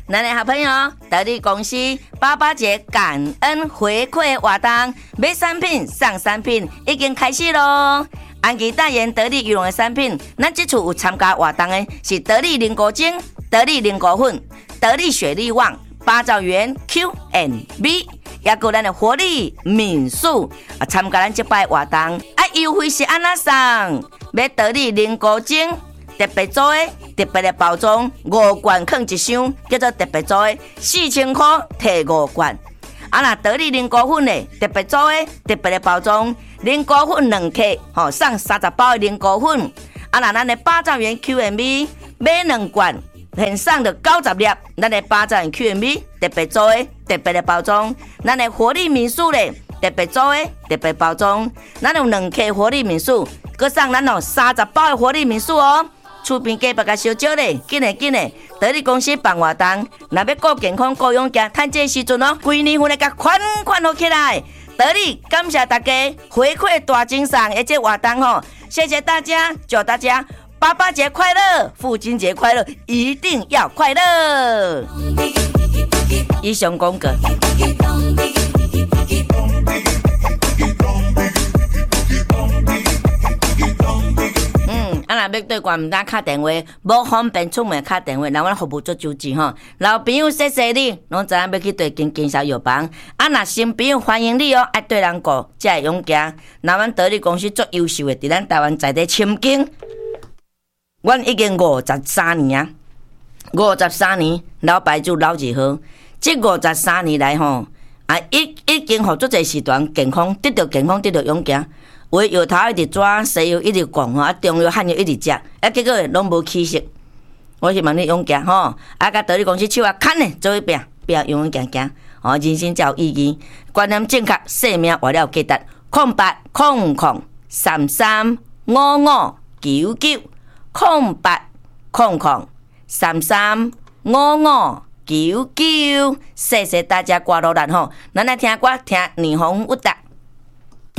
咱的好朋友得力公司88节感恩回馈活动，买产品送产品已经开始咯。安吉代言得力羽绒的产品，咱这次有参加活动的是得力凝固精、得力凝固粉、得力雪力旺、八兆元 Q&B， 也有咱的活力民宿啊，参加咱这摆活动啊，优惠是安那送？买得力凝固精特别做的特别的包装，5罐放一箱，叫做特别做的，4000块摕5罐。啊，那得力凝固粉的特别做的特别的包装，凝固粉2克，送30包的凝固粉。啊，那咱的八兆元 Q&B 买2罐，现送的90粒，咱的八兆元 Q&B 特别做的特别的包装。咱的活力民宿咧特别做的特别包装，咱有2克活力民宿，佮送咱30包的活力民宿哦。厝边隔壁甲烧酒咧，紧嘞！得力公司办活动，若要顾健康、顾勇健，趁这时阵哦，规年份来甲款好起来。得力感谢大家回馈大精神的这活动吼，谢谢大家，祝大家88节快乐，父亲节快乐，一定要快乐。以上广告。若要对关唔打打电话，无方便出门打电话，那阮服务做周至吼。老朋友谢谢你，拢知影要去对经销药房。啊，若新朋友欢迎你哦，爱对人顾，才会勇行。那阮得力公司足优秀的，伫咱台湾在地深耕，阮已经53年啊，53年老牌子老字号，这53年来吼，啊已经互足侪时段健康得到勇行。有药头一直抓，西药一直灌吼，啊中药汉药一直食，啊结果拢无起色。我希望你勇行吼，啊甲得力公司手啊牵咧做一拼，不要勇行，人生才有意义。观念正确，生命活了价值。0800335599，0800335599。谢谢大家歌路咱吼，咱来听歌，听年风有达。